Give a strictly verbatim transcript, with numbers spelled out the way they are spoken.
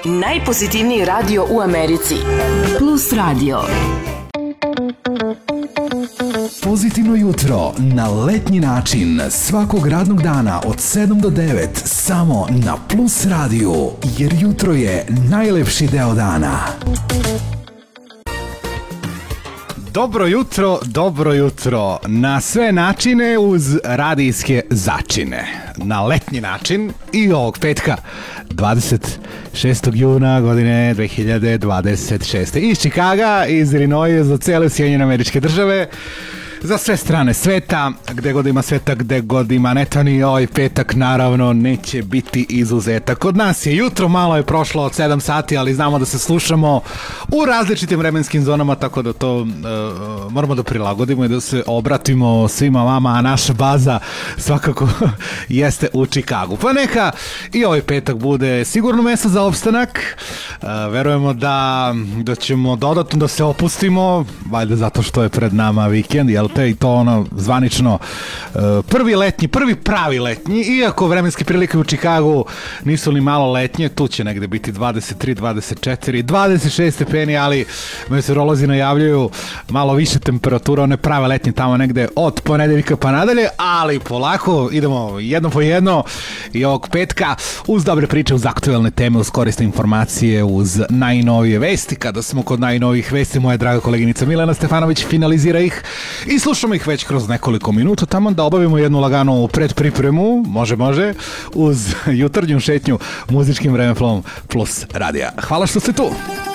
najpozitivniji radio u Americi. Plus Radio. Pozitivno jutro na letnji način svakog radnog dana od sedam do devet samo na Plus radiju, jer jutro je najlepši deo dana. Dobro jutro, dobro jutro, na sve načine uz radijske začine. Na letnji način i ovog petka, dvadeset šestog juna godine dve hiljade dvadeset šeste. Iz Čikaga, iz Illinoisa, za cele Sjedinjene Američke Države, za sve strane sveta, gde god ima sveta, gde god ima neta, ni ovaj petak naravno neće biti izuzetak. Kod nas je jutro, malo je prošlo od sedam sati, ali znamo da se slušamo u različitim vremenskim zonama, tako da to uh, moramo da prilagodimo i da se obratimo svima vama, a naša baza svakako jeste u Čikagu. Pa neka i ovaj petak bude sigurno mesto za opstanak. Uh, verujemo da, da ćemo dodatno da se opustimo, valjda zato što je pred nama vikend, jel te, i to ono zvanično uh, prvi letnji, prvi pravi letnji, iako vremenske prilike u Čikagu nisu ni malo letnje, tu će negde biti dvadeset tri, dvadeset četiri, dvadeset šest stepeni, ali meteorolozi najavljuju malo više temperatura, one prave letnje tamo negde od ponedeljka pa nadalje, ali polako idemo jedno po jedno i ovog petka uz dobre priče, uz aktuelne teme, uz korisne informacije, uz najnovije vesti. Kada smo kod najnovijih vesti, moja draga koleginica Milena Stefanović finalizira ih i slušamo ih već kroz nekoliko minuta, tamo da obavimo jednu laganu predpripremu, može, može, uz jutarnju šetnju muzičkim vremenflom Plus radija. Hvala što ste tu!